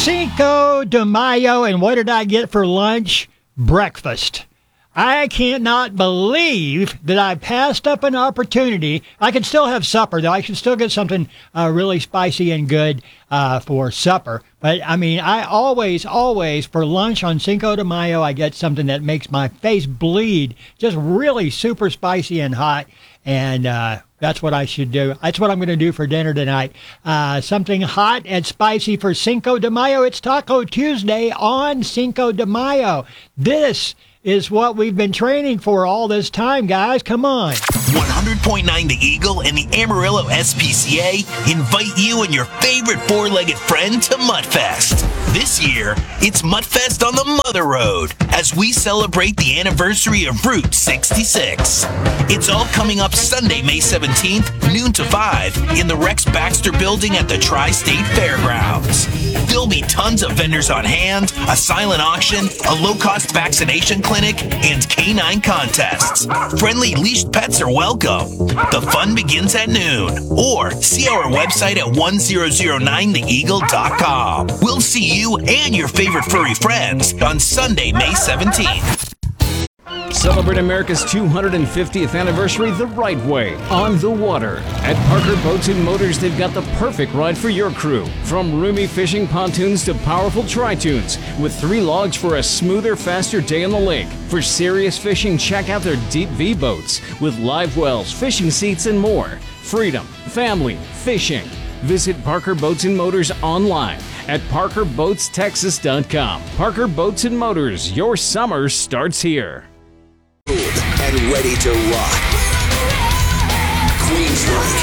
Cinco de Mayo, and what did I get for lunch? Breakfast. I cannot believe that I passed up an opportunity. I could still have supper, though. I should still get something really spicy and good for supper. But, I mean, I always, for lunch on Cinco de Mayo, I get something that makes my face bleed, just really super spicy and hot. And that's what I should do. That's what I'm going to do for dinner tonight. Something hot and spicy for Cinco de Mayo. It's Taco Tuesday on Cinco de Mayo. This is what we've been training for all this time, guys. Come on. 100.9 The Eagle and the Amarillo SPCA invite you and your favorite four-legged friend to Mudfest. This year, it's Mudfest on the Mother Road as we celebrate the anniversary of Route 66. It's all coming up Sunday, May 17th, noon to 5 in the Rex Baxter Building at the Tri-State Fairgrounds. There'll be tons of vendors on hand, a silent auction, a low-cost vaccination clinic, and canine contests. Friendly leashed pets are welcome. The fun begins at noon. Or see our website at 1009theeagle.com. We'll see you and your favorite furry friends on Sunday, May 17th. Celebrate America's 250th anniversary the right way, on the water. At Parker Boats and Motors, they've got the perfect ride for your crew. From roomy fishing pontoons to powerful tri-tunes, with 3 logs for a smoother, faster day on the lake. For serious fishing, check out their Deep V boats with live wells, fishing seats, and more. Freedom, family, fishing. Visit Parker Boats and Motors online at parkerboatstexas.com. Parker Boats and Motors, your summer starts here. And ready to rock. Queensrÿche.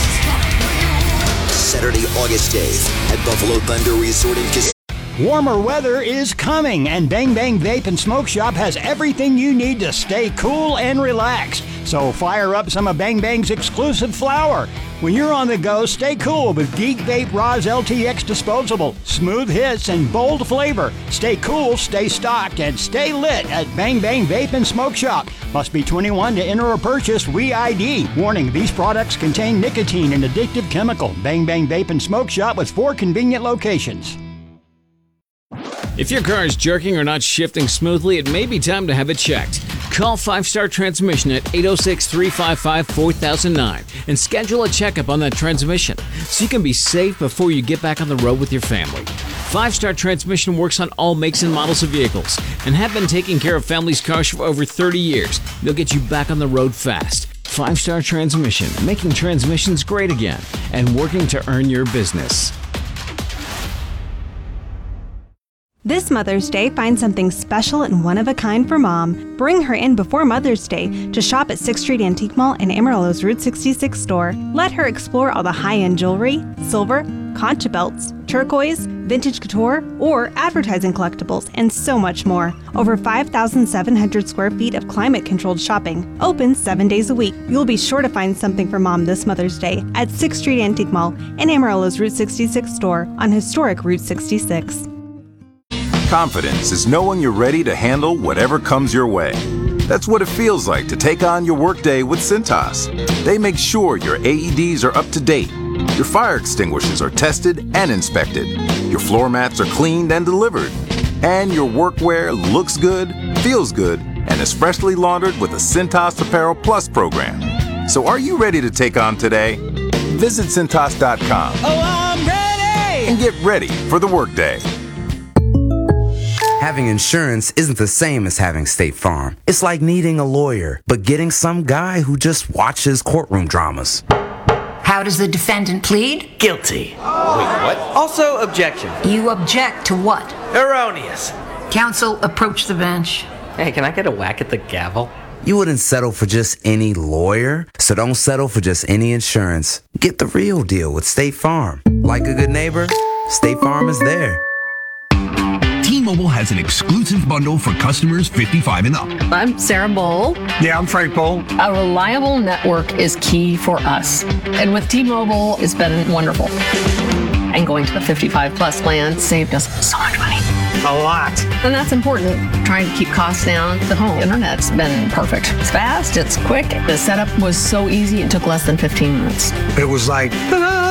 Saturday, August 8th at Buffalo Thunder Resort and Casino. Warmer weather is coming, and Bang Bang Vape and Smoke Shop has everything you need to stay cool and relaxed. So fire up some of Bang Bang's exclusive flower. When you're on the go, stay cool with Geek Vape Roz LTX Disposable. Smooth hits and bold flavor. Stay cool, stay stocked, and stay lit at Bang Bang Vape and Smoke Shop. Must be 21 to enter or purchase WeID. Warning, these products contain nicotine and addictive chemical. Bang Bang Vape and Smoke Shop with 4 convenient locations. If your car is jerking or not shifting smoothly, it may be time to have it checked. Call 5 Star Transmission at 806-355-4009 and schedule a checkup on that transmission so you can be safe before you get back on the road with your family. 5 Star Transmission works on all makes and models of vehicles and have been taking care of families' cars for over 30 years. They'll get you back on the road fast. 5 Star Transmission, making transmissions great again and working to earn your business. This Mother's Day, find something special and one-of-a-kind for Mom. Bring her in before Mother's Day to shop at 6th Street Antique Mall and Amarillo's Route 66 store. Let her explore all the high-end jewelry, silver, concha belts, turquoise, vintage couture, or advertising collectibles, and so much more. Over 5,700 square feet of climate-controlled shopping, open 7 days a week. You'll be sure to find something for Mom this Mother's Day at 6th Street Antique Mall and Amarillo's Route 66 store on historic Route 66. Confidence is knowing you're ready to handle whatever comes your way. That's what it feels like to take on your workday with Cintas. They make sure your AEDs are up to date, your fire extinguishers are tested and inspected, your floor mats are cleaned and delivered, and your workwear looks good, feels good, and is freshly laundered with the Cintas Apparel Plus program. So are you ready to take on today? Visit Cintas.com. Oh, I'm ready! And get ready for the workday. Having insurance isn't the same as having State Farm. It's like needing a lawyer, but getting some guy who just watches courtroom dramas. How does the defendant plead? Guilty. Wait, what? Also, objection. You object to what? Erroneous. Counsel, approach the bench. Hey, can I get a whack at the gavel? You wouldn't settle for just any lawyer, so don't settle for just any insurance. Get the real deal with State Farm. Like a good neighbor, State Farm is there. T-Mobile has an exclusive bundle for customers 55 and up. I'm Sarah Bowl. Yeah, I'm Frank Bowl. A reliable network is key for us. And with T-Mobile, it's been wonderful. And going to the 55 plus plan saved us so much money. A lot. And that's important. Trying to keep costs down. The home internet's been perfect. It's fast, it's quick. The setup was so easy, it took less than 15 minutes. It was like, ta-da!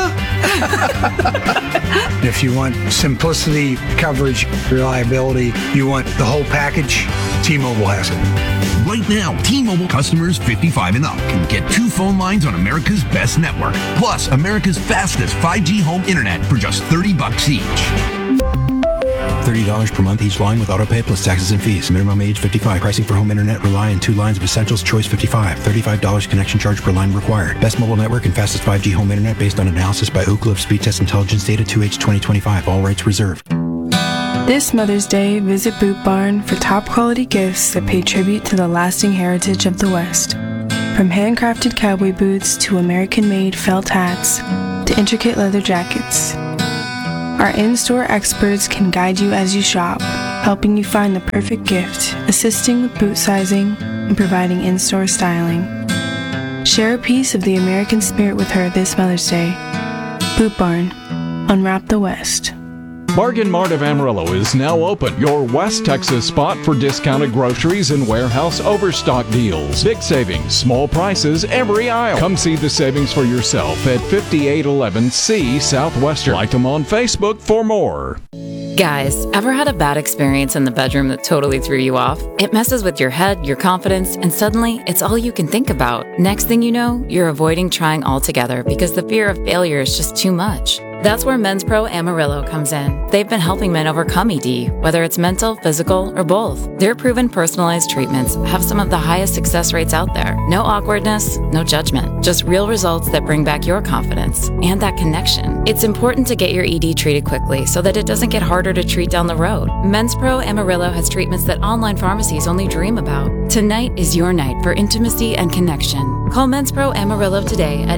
If you want simplicity, coverage, reliability, you want the whole package, T-Mobile has it. Right now, T-Mobile customers 55 and up can get 2 phone lines on America's best network, plus America's fastest 5G home internet for just $30 each. $30 per month each line with autopay plus taxes and fees. Minimum age 55. Pricing for home internet rely on 2 lines of Essentials. Choice 55. $35 connection charge per line required. Best mobile network and fastest 5G home internet based on analysis by Ookla of Speed Test Intelligence data 2H 2025. All rights reserved. This Mother's Day, visit Boot Barn for top quality gifts that pay tribute to the lasting heritage of the West. From handcrafted cowboy boots to American-made felt hats to intricate leather jackets. Our in-store experts can guide you as you shop, helping you find the perfect gift, assisting with boot sizing, and providing in-store styling. Share a piece of the American spirit with her this Mother's Day. Boot Barn. Unwrap the West. Bargain Mart of Amarillo is now open, your West Texas spot for discounted groceries and warehouse overstock deals. Big savings, small prices, every aisle. Come see the savings for yourself at 5811 C Southwestern. Like them on Facebook for more. Guys, ever had a bad experience in the bedroom that totally threw you off? It messes with your head, your confidence, and suddenly it's all you can think about. Next thing you know, you're avoiding trying altogether because the fear of failure is just too much. That's where Men's Pro Amarillo comes in. They've been helping men overcome ED, whether it's mental, physical, or both. Their proven personalized treatments have some of the highest success rates out there. No awkwardness, no judgment, just real results that bring back your confidence and that connection. It's important to get your ED treated quickly so that it doesn't get harder to treat down the road. Men's Pro Amarillo has treatments that online pharmacies only dream about. Tonight is your night for intimacy and connection. Call Men's Pro Amarillo today at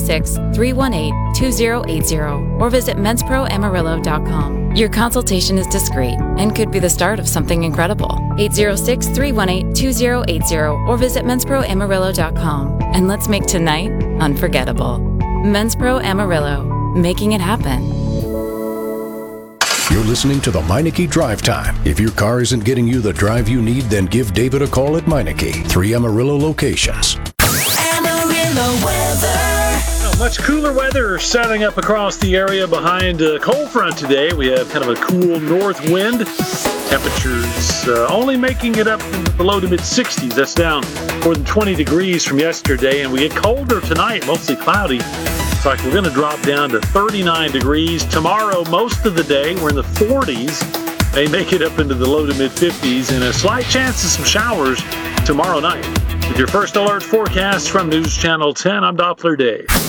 806-318-2080 or visit mensproamarillo.com. Your consultation is discreet and could be the start of something incredible. 806-318-2080 or visit mensproamarillo.com. And let's make tonight unforgettable. Men's Pro Amarillo, making it happen. You're listening to the Meineke Drive Time. If your car isn't getting you the drive you need, then give David a call at Meineke. 3 Amarillo locations. Amarillo weather. Much cooler weather setting up across the area behind a cold front today. We have kind of a cool north wind. Temperatures only making it up below the mid-60s. That's down more than 20 degrees from yesterday. And we get colder tonight, mostly cloudy. It's like we're going to drop down to 39 degrees. Tomorrow, most of the day, we're in the 40s. They make it up into the low to mid-50s. And a slight chance of some showers tomorrow night. With your first alert forecast from News Channel 10, I'm Doppler Dave.